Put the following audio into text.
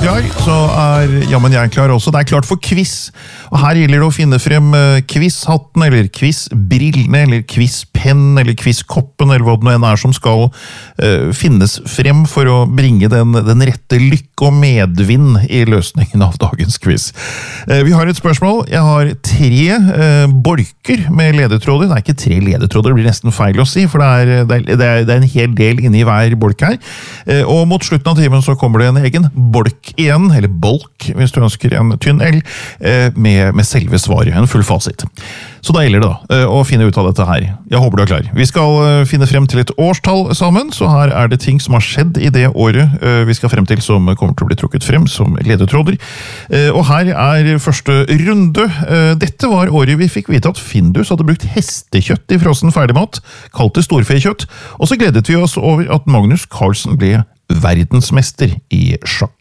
klar, så jammen jeg klar også. Det klart for quiz, og her gjelder det å finne frem quizhatten, eller quizbrillene, eller quizpenn, eller quizkoppen, eller hva det nå enn som skal finnes frem for å bringe den rette lykke og medvind i løsningen av dagens quiz. Vi har et spørsmål. Jeg har 3 bolker med ledetråder. Det ikke 3 ledetråder, det blir nesten feil å si, for det er en hel del inne i hver bolk her. Og mot slutten av timen så kommer det en egen bolk igjen, eller bolk, hvis du ønsker en tynn L, med selve svaret, en full fasit. Så da gjelder det da, å finne ut av dette her. Jeg håper du klar. Vi skal finne frem til et årstall sammen, så her det ting som har skjedd i det året vi skal frem til, som kommer til å bli trukket frem som ledetråder. Og her første runde. Dette var året vi fikk vite at Findus hadde brukt hestekjøtt i frossen ferdigmat, kalt det storfekjøtt, og så gledet vi oss over at Magnus Carlsen ble verdensmester i sjakk.